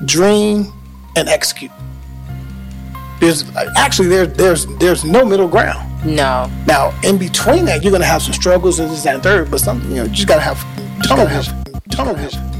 dream, and execute. There's no middle ground. No. Now, in between that, you're gonna have some struggles and this, that, and third. But you just gotta have tunnel vision.